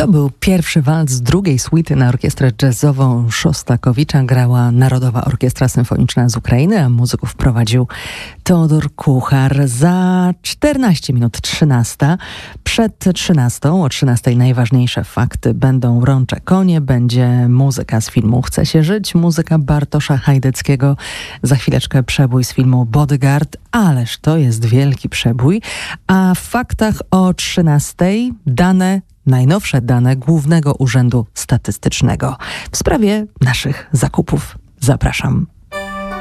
To był pierwszy walc drugiej suity na orkiestrę jazzową Szostakowicza. Grała Narodowa Orkiestra Symfoniczna z Ukrainy, a muzyków prowadził Teodor Kuchar. Za 14 minut 13. Przed 13, o 13 najważniejsze fakty. Będą Rącze konie, będzie muzyka z filmu Chce się żyć, muzyka Bartosza Hajdeckiego. Za chwileczkę przebój z filmu Bodyguard, ależ to jest wielki przebój. A w faktach o 13 najnowsze dane Głównego Urzędu Statystycznego w sprawie naszych zakupów. Zapraszam.